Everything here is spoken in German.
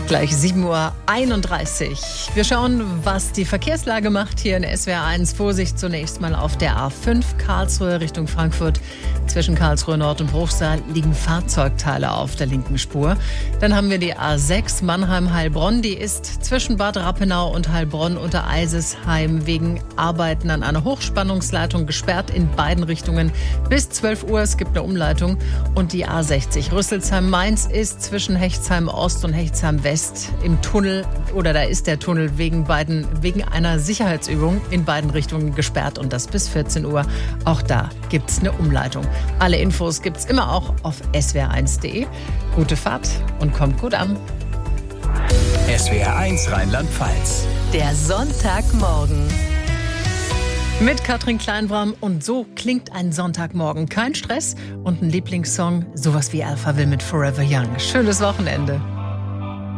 Gleich 7:31 Uhr. Wir schauen, was die Verkehrslage macht hier in SWR 1. Vorsicht zunächst mal auf der A5 Karlsruhe Richtung Frankfurt. Zwischen Karlsruhe Nord und Bruchsal liegen Fahrzeugteile auf der linken Spur. Dann haben wir die A6 Mannheim-Heilbronn. Die ist zwischen Bad Rappenau und Heilbronn unter Eisesheim wegen Arbeiten an einer Hochspannungsleitung gesperrt in beiden Richtungen bis 12 Uhr. Es gibt eine Umleitung. Und die A60 Rüsselsheim-Mainz ist zwischen Hechtsheim Ost und Hechtsheim West im Tunnel, oder da ist der Tunnel wegen einer Sicherheitsübung in beiden Richtungen gesperrt und das bis 14 Uhr. Auch da gibt es eine Umleitung. Alle Infos gibt es immer auch auf swr1.de. Gute Fahrt und kommt gut an. SWR 1 Rheinland-Pfalz. Der Sonntagmorgen. Mit Katrin Kleinbram, und so klingt ein Sonntagmorgen. Kein Stress und ein Lieblingssong, sowas wie Alphaville mit Forever Young. Schönes Wochenende.